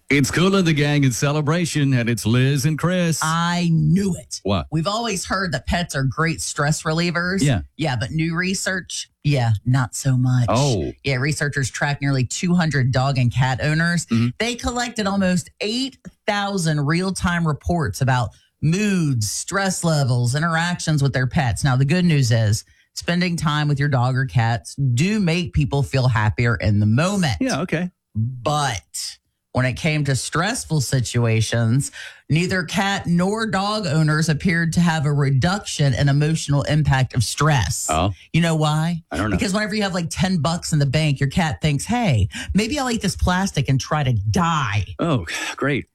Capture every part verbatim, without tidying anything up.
It's Kool and the Gang in celebration, and it's Liz and Chris. I knew it. What? We've always heard that pets are great stress relievers. Yeah. Yeah, but new research, yeah, not so much. Oh. Yeah, researchers tracked nearly two hundred dog and cat owners. Mm-hmm. They collected almost eight thousand real-time reports about moods, stress levels, interactions with their pets. Now, the good news is spending time with your dog or cats do make people feel happier in the moment. Yeah, okay. But when it came to stressful situations, neither cat nor dog owners appeared to have a reduction in emotional impact of stress. Oh. You know why? I don't know. Because whenever you have like ten bucks in the bank, your cat thinks, hey, maybe I'll eat this plastic and try to die. Oh, great.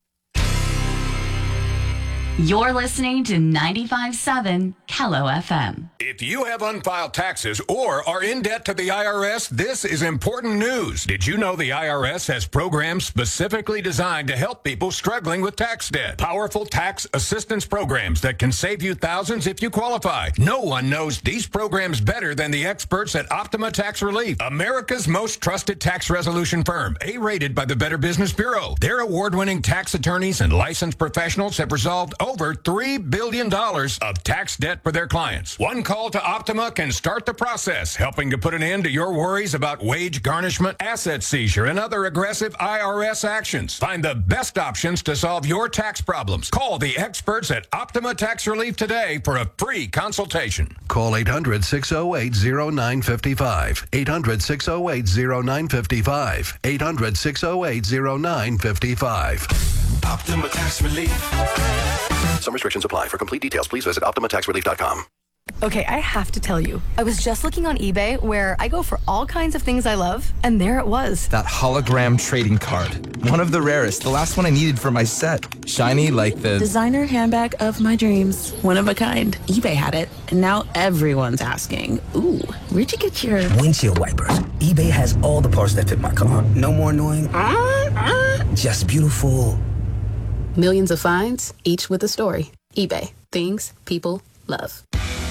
You're listening to ninety-five point seven Kello F M. If you have unfiled taxes or are in debt to the I R S, this is important news. Did you know the I R S has programs specifically designed to help people struggling with tax debt? Powerful tax assistance programs that can save you thousands if you qualify. No one knows these programs better than the experts at Optima Tax Relief, America's most trusted tax resolution firm, A-rated by the Better Business Bureau. Their award-winning tax attorneys and licensed professionals have resolved over three billion dollars of tax debt for their clients. One call to Optima can start the process, helping to put an end to your worries about wage garnishment, asset seizure, and other aggressive I R S actions. Find the best options to solve your tax problems. Call the experts at Optima Tax Relief today for a free consultation. Call eight hundred, six oh eight, oh nine five five. eight hundred, six oh eight, oh nine five five. eight hundred, six oh eight, oh nine five five. Optima Tax Relief. Some restrictions apply. For complete details, please visit optima tax relief dot com. Okay, I have to tell you, I was just looking on eBay where I go for all kinds of things I love, and there it was. That hologram trading card. One of the rarest. The last one I needed for my set. Shiny like the... Designer handbag of my dreams. One of a kind. eBay had it, and now everyone's asking, ooh, where'd you get your... Windshield wipers. eBay has all the parts that fit my car. No more annoying... Uh, uh. Just beautiful... Millions of finds, each with a story. eBay. Things people love.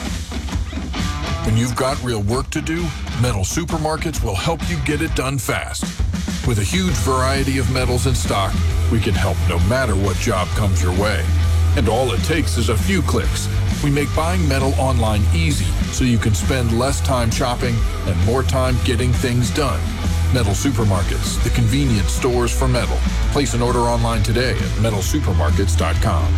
When you've got real work to do, Metal Supermarkets will help you get it done fast. With a huge variety of metals in stock, we can help no matter what job comes your way. And all it takes is a few clicks. We make buying metal online easy so you can spend less time shopping and more time getting things done. Metal Supermarkets, the convenient stores for metal. Place an order online today at metal supermarkets dot com.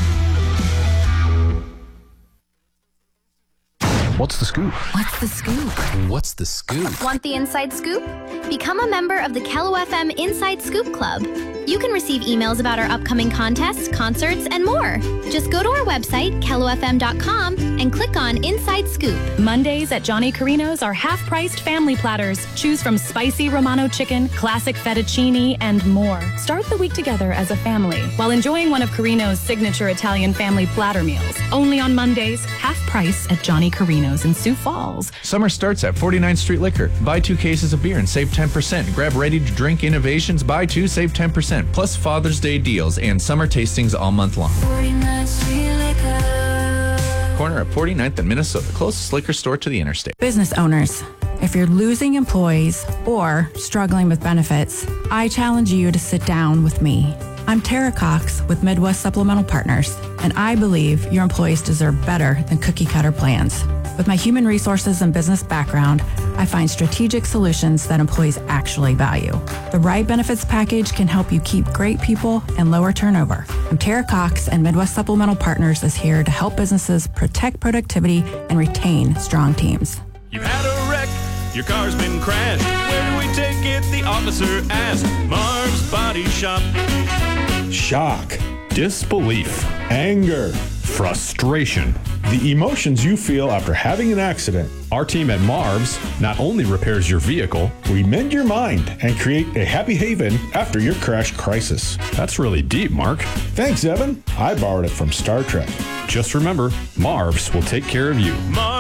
What's the scoop? What's the scoop? What's the scoop? Want the inside scoop? Become a member of the Kello F M Inside Scoop Club. You can receive emails about our upcoming contests, concerts, and more. Just go to our website, kello f m dot com, and click on Inside Scoop. Mondays at Johnny Carino's are half-priced family platters. Choose from spicy Romano chicken, classic fettuccine, and more. Start the week together as a family while enjoying one of Carino's signature Italian family platter meals. Only on Mondays, half price at Johnny Carino's in Sioux Falls. Summer starts at forty-ninth Street Liquor. Buy two cases of beer and save ten percent. Grab ready-to-drink innovations. Buy two, save ten percent. Plus Father's Day deals and summer tastings all month long. forty-ninth Street Liquor. Corner at forty-ninth and Minnesota. Closest liquor store to the interstate. Business owners, if you're losing employees or struggling with benefits, I challenge you to sit down with me. I'm Tara Cox with Midwest Supplemental Partners, and I believe your employees deserve better than cookie-cutter plans. With my human resources and business background, I find strategic solutions that employees actually value. The right benefits package can help you keep great people and lower turnover. I'm Tara Cox, and Midwest Supplemental Partners is here to help businesses protect productivity and retain strong teams. You've had a wreck, your car's been crashed. Where do we take it? The officer asked. Marv's Body Shop. Shock, disbelief, anger, frustration. The emotions you feel after having an accident. Our team at Marv's not only repairs your vehicle, we mend your mind and create a happy haven after your crash crisis. That's really deep, Mark. Thanks, Evan. I borrowed it from Star Trek. Just remember, Marv's will take care of you. Marv-